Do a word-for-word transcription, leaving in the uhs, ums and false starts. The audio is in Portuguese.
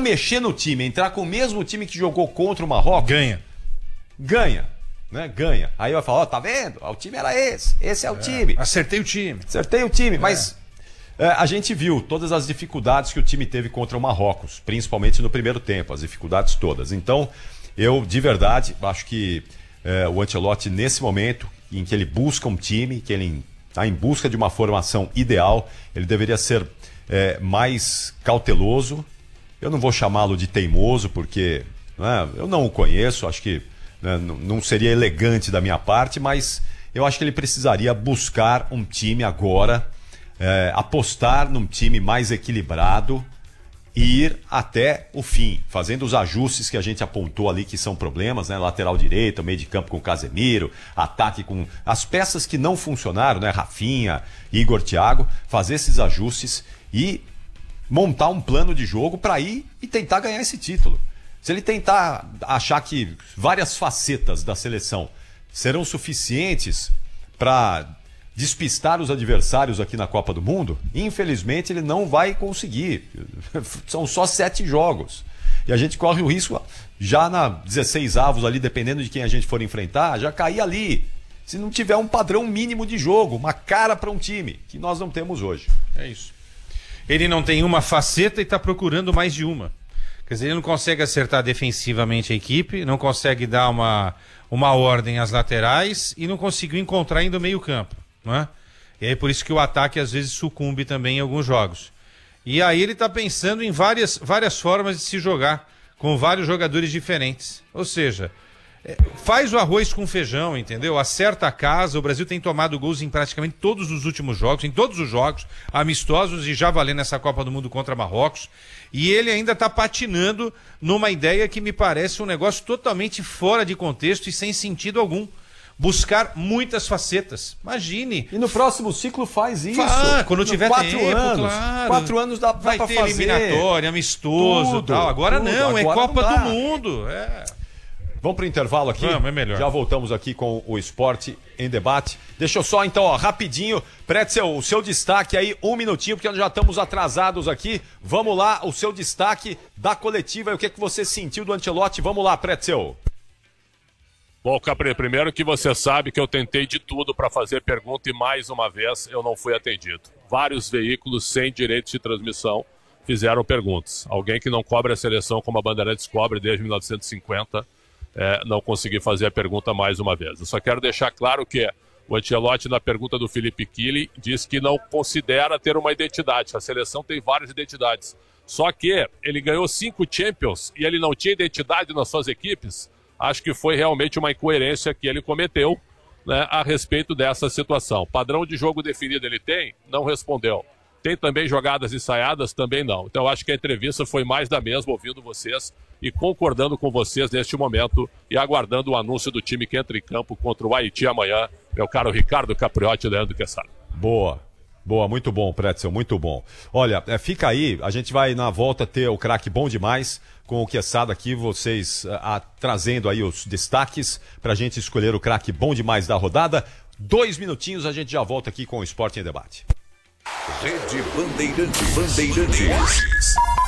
mexer no time, entrar com o mesmo time que jogou contra o Marrocos... Ganha. Ganha, né? Ganha. Aí vai falar, ó, tá vendo? O time era esse, esse é o é, time. Acertei o time. Acertei o time, é. mas é, a gente viu todas as dificuldades que o time teve contra o Marrocos, principalmente no primeiro tempo, as dificuldades todas. Então, eu, de verdade, acho que é, o Ancelotti, nesse momento, em que ele busca um time, que ele está em busca de uma formação ideal, ele deveria ser é, mais cauteloso. Eu não vou chamá-lo de teimoso, porque né, eu não o conheço, acho que né, não seria elegante da minha parte, mas eu acho que ele precisaria buscar um time agora, é, apostar num time mais equilibrado e ir até o fim, fazendo os ajustes que a gente apontou ali que são problemas, né? Lateral direito, meio de campo com Casemiro, ataque com as peças que não funcionaram, né? Rafinha, Igor, Thiago, fazer esses ajustes e montar um plano de jogo para ir e tentar ganhar esse título. Se ele tentar achar que várias facetas da seleção serão suficientes para despistar os adversários aqui na Copa do Mundo, infelizmente ele não vai conseguir. São só sete jogos. E a gente corre o risco, já na dezesseis avos ali, dependendo de quem a gente for enfrentar, já cair ali. Se não tiver um padrão mínimo de jogo, uma cara para um time, que nós não temos hoje. É isso. Ele não tem uma faceta e está procurando mais de uma. Quer dizer, ele não consegue acertar defensivamente a equipe, não consegue dar uma, uma ordem às laterais e não conseguiu encontrar ainda o meio-campo. Não é? E aí por isso que o ataque às vezes sucumbe também em alguns jogos. E aí ele está pensando em várias, várias formas de se jogar, com vários jogadores diferentes. Ou seja, é, faz o arroz com feijão, entendeu? Acerta a casa. O Brasil tem tomado gols em praticamente todos os últimos jogos, em todos os jogos, amistosos e já valendo essa Copa do Mundo contra Marrocos. E ele ainda está patinando numa ideia que me parece um negócio totalmente fora de contexto e sem sentido algum. Buscar muitas facetas. Imagine. E no próximo ciclo faz isso. Ah, quando tiver quatro tempo, anos. claro. Quatro anos dá, dá Vai pra ter fazer. eliminatória, amistoso e tal. Agora tudo. não, Agora é Copa não do Mundo. É. Vamos pro intervalo aqui? Vamos, é melhor. Já voltamos aqui com o Esporte em Debate. Deixa eu só, então, ó, rapidinho. Pretzel, o seu destaque aí, um minutinho, porque nós já estamos atrasados aqui. Vamos lá, o seu destaque da coletiva e o que, que você sentiu do Ancelotti. Vamos lá, Pretzel. Bom, Capri, primeiro que você sabe que eu tentei de tudo para fazer pergunta e mais uma vez eu não fui atendido. Vários veículos sem direito de transmissão fizeram perguntas. Alguém que não cobre a seleção como a Bandeirantes cobre desde mil novecentos e cinquenta, é, não consegui fazer a pergunta mais uma vez. Eu só quero deixar claro que o Ancelotti, na pergunta do Felipe Kili, diz que não considera ter uma identidade. A seleção tem várias identidades. Só que ele ganhou cinco Champions e ele não tinha identidade nas suas equipes. Acho que foi realmente uma incoerência que ele cometeu, né, a respeito dessa situação. Padrão de jogo definido ele tem? Não respondeu. Tem também jogadas ensaiadas? Também não. Então acho que a entrevista foi mais da mesma, ouvindo vocês e concordando com vocês neste momento e aguardando o anúncio do time que entra em campo contra o Haiti amanhã, meu caro Ricardo Capriotti e Leandro Quesada. Boa. Boa, muito bom, Pretzel, muito bom. Olha, é, fica aí, a gente vai na volta ter o craque bom demais com o Quesada aqui, vocês a, a, trazendo aí os destaques pra gente escolher o craque bom demais da rodada. Dois minutinhos, a gente já volta aqui com o Esporte em Debate. Rede Bandeirantes. Bandeirantes.